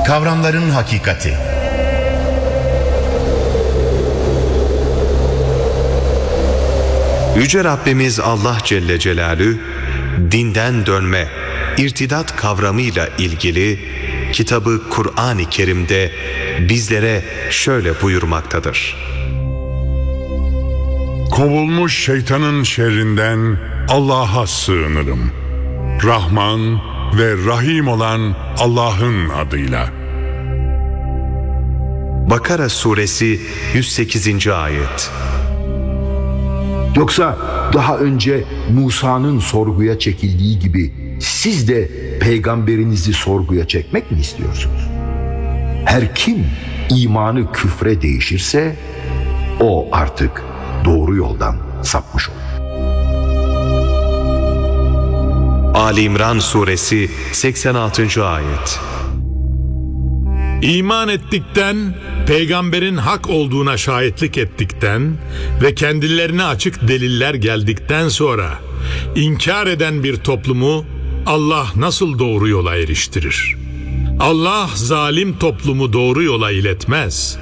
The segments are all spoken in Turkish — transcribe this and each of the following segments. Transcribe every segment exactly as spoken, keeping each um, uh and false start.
Kavramların hakikati. Yüce Rabbimiz Allah Celle Celaluhu, dinden dönme, irtidat kavramıyla ilgili kitabı Kur'an-ı Kerim'de bizlere şöyle buyurmaktadır. Kovulmuş şeytanın şerrinden Allah'a sığınırım. Rahman ve Rahim olan Allah'ın adıyla. Bakara suresi yüz sekizinci ayet. Yoksa daha önce Musa'nın sorguya çekildiği gibi siz de peygamberinizi sorguya çekmek mi istiyorsunuz? Her kim imanı küfre değişirse o artık doğru yoldan sapmış olur. Ali İmran suresi seksen altıncı ayet. İman ettikten, peygamberin hak olduğuna şahitlik ettikten ve kendilerine açık deliller geldikten sonra inkar eden bir toplumu Allah nasıl doğru yola eriştirir? Allah zalim toplumu doğru yola iletmez.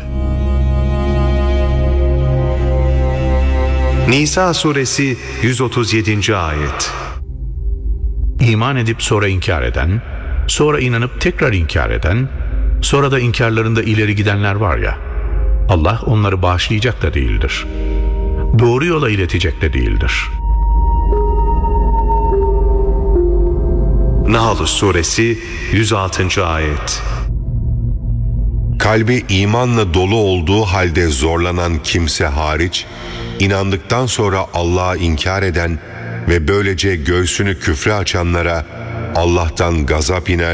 Nisa suresi yüz otuz yedinci ayet. İman edip sonra inkar eden, sonra inanıp tekrar inkar eden, sonra da inkarlarında ileri gidenler var ya, Allah onları bağışlayacak da değildir. Doğru yola iletecek de değildir. Nahl suresi yüz altıncı ayet. Kalbi imanla dolu olduğu halde zorlanan kimse hariç, inandıktan sonra Allah'ı inkar eden ve böylece göğsünü küfre açanlara Allah'tan gazap iner